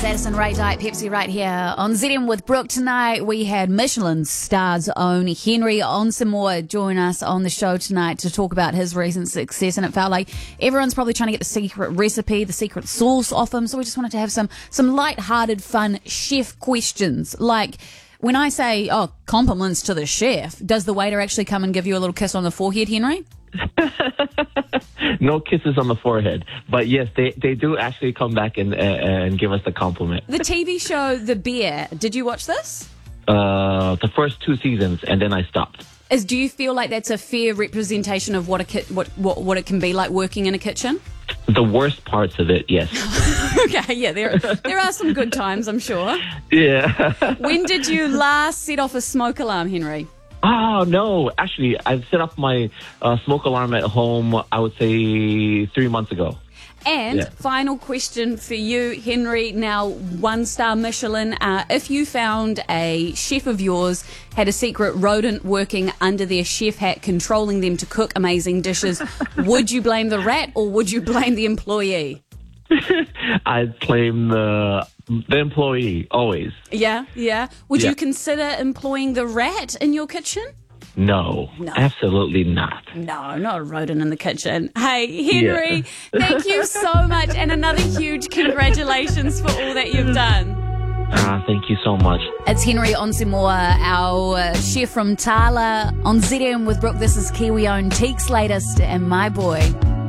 Gladys and Ray Diet Pepsi right here on ZM with Brooke. Tonight we had Michelin star's own Henry Onsemore join us on the show tonight to talk about his recent success, and it felt like everyone's probably trying to get the secret recipe, the secret sauce off him, so we just wanted to have some light-hearted, fun chef questions. Like, when I say, compliments to the chef, does the waiter actually come and give you a little kiss on the forehead, Henry? No kisses on the forehead. But yes, they do actually come back and give us a compliment. The TV show The Bear, did you watch this? The first 2 seasons, and then I stopped. Do you feel like that's a fair representation of what it can be like working in a kitchen? The worst parts of it, yes. Okay, yeah, there are some good times, I'm sure. Yeah. When did you last set off a smoke alarm, Henry? Oh, no. Actually, I've set up my smoke alarm at home, I would say 3 months ago. And final question for you, Henry. Now, 1-star Michelin. If you found a chef of yours had a secret rodent working under their chef hat, controlling them to cook amazing dishes, would you blame the rat or would you blame the employee? I'd blame the employee, always. Yeah. Would you consider employing the rat in your kitchen? No, absolutely not. No, not a rodent in the kitchen. Hey, Henry, thank you so much. And another huge congratulations for all that you've done. Thank you so much. It's Henry Onsemore, our chef from Tala on ZM with Brooke. This is Kiwi own Teek's latest and My Boy.